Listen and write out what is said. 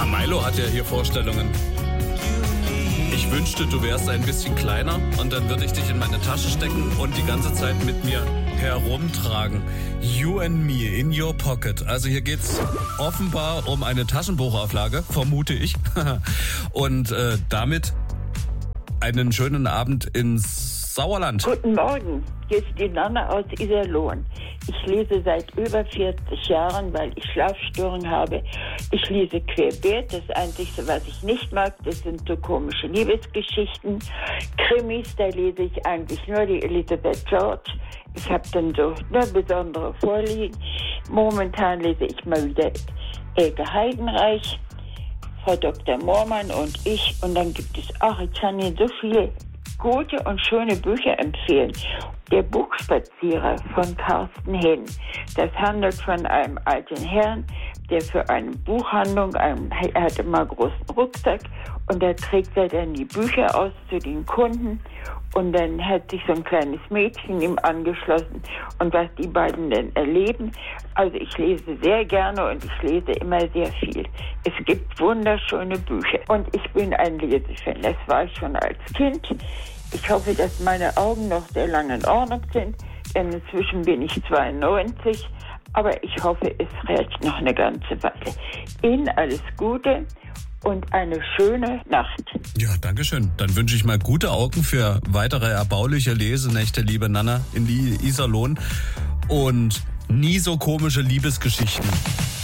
Ja, Milo hat ja hier Vorstellungen. Ich wünschte, du wärst ein bisschen kleiner und dann würde ich dich in meine Tasche stecken und die ganze Zeit mit mir herumtragen. You and me in your pocket. Also hier geht's offenbar um eine Taschenbuchauflage, vermute ich. Und damit einen schönen Abend ins Sauerland. Guten Morgen, hier ist die Nonne aus Iserlohn. Ich lese seit über 40 Jahren, weil ich Schlafstörungen habe. Ich lese querbeet. Das Einzige, was ich nicht mag, das sind so komische Liebesgeschichten. Krimis, da lese ich eigentlich nur die Elizabeth George. Ich habe dann so eine besondere Vorlieben. Momentan lese ich mal wieder Elke Heidenreich, Frau Dr. Moormann und ich. Und dann gibt es auch, ich kann Ihnen so viele gute und schöne Bücher empfehlen. Der Buchspazierer von Carsten Henn. Das handelt von einem alten Herrn, der für eine Buchhandlung, er hat immer einen großen Rucksack und da trägt er dann die Bücher aus zu den Kunden und dann hat sich so ein kleines Mädchen ihm angeschlossen und was die beiden dann erleben. Also ich lese sehr gerne und ich lese immer sehr viel. Es gibt wunderschöne Bücher und ich bin ein Lesefan. Das war ich schon als Kind. Ich hoffe, dass meine Augen noch sehr lange in Ordnung sind, denn inzwischen bin ich 92, aber ich hoffe, es reicht noch eine ganze Weile. Ihnen alles Gute und eine schöne Nacht. Ja, danke schön. Dann wünsche ich mal gute Augen für weitere erbauliche Lesenächte, liebe Nana, in Iserlohn und nie so komische Liebesgeschichten.